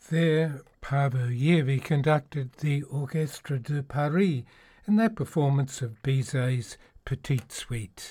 There, Pavloyevi conducted the Orchestre de Paris in their performance of Bizet's Petite Suite.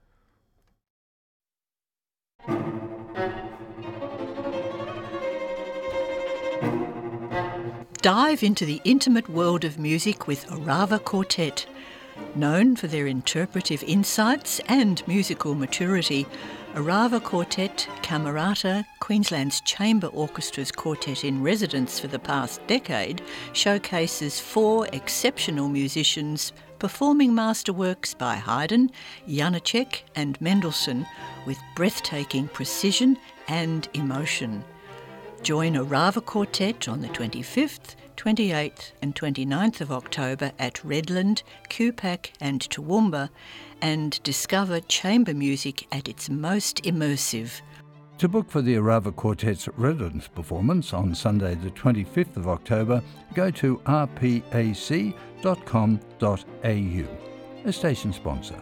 Dive into the intimate world of music with Orava Quartet. Known for their interpretive insights and musical maturity, Orava Quartet, Camerata, Queensland's Chamber Orchestra's quartet in residence for the past decade, showcases 4 exceptional musicians performing masterworks by Haydn, Janacek and Mendelssohn with breathtaking precision and emotion. Join Orava Quartet on the 25th, 28th and 29th of October at Redland, Cupac and Toowoomba and discover chamber music at its most immersive. To book for the Orava Quartet's Redlands performance on Sunday the 25th of October, go to rpac.com.au, a station sponsor.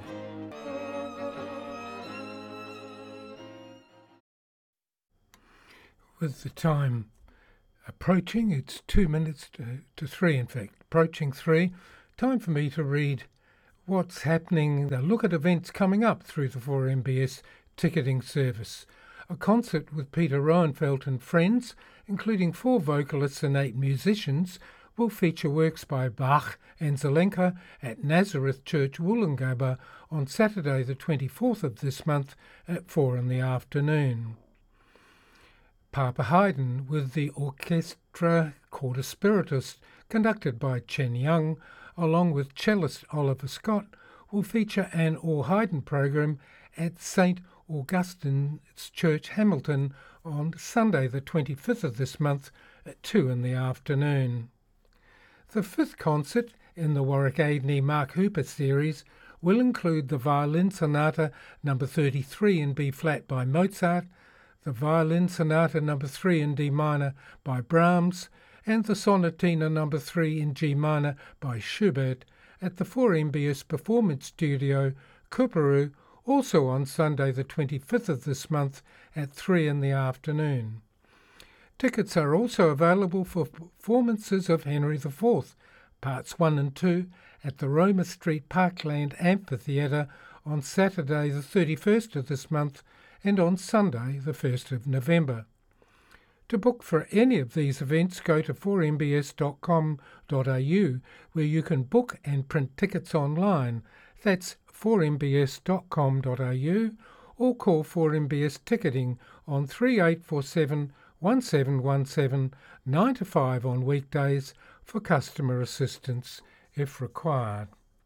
With the time approaching, it's 2 minutes to 3 in fact, approaching 3, time for me to read what's happening, a look at events coming up through the 4MBS ticketing service. A concert with Peter Roenfeld and friends, including 4 vocalists and 8 musicians, will feature works by Bach and Zelenka at Nazareth Church Woolloongabba on Saturday the 24th of this month at 4 in the afternoon. Papa Haydn with the Orchestra Quarter Spiritus, conducted by Chen Young, along with cellist Oliver Scott, will feature an All Haydn program at St Augustine's Church Hamilton on Sunday the 25th of this month at 2 in the afternoon. The 5th concert in the Warwick Aidney Mark Hooper series will include the Violin Sonata No. 33 in B-flat by Mozart, the Violin Sonata No. 3 in D minor by Brahms, and the Sonatina No. 3 in G minor by Schubert at the 4MBS Performance Studio, Coorparoo, also on Sunday the 25th of this month at 3 in the afternoon. Tickets are also available for performances of Henry IV, Parts 1 and 2, at the Roma Street Parkland Amphitheatre on Saturday the 31st of this month and on Sunday the 1st of November. To book for any of these events, go to 4mbs.com.au, where you can book and print tickets online. That's 4mbs.com.au, or call 4MBS Ticketing on 3847 1717 9 to 5 on weekdays for customer assistance if required.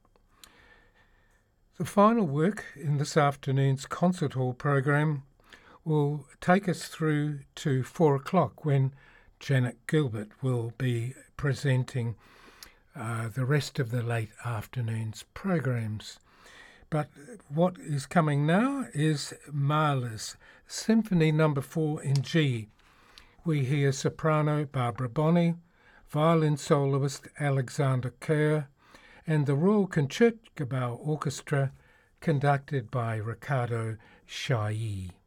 The final work in this afternoon's concert hall program will take us through to 4 o'clock when Janet Gilbert will be presenting the rest of the late afternoon's programs. But what is coming now is Mahler's Symphony No. 4 in G. We hear soprano Barbara Bonney, violin soloist Alexander Kerr, and the Royal Concertgebouw Orchestra, conducted by Ricardo Chailly.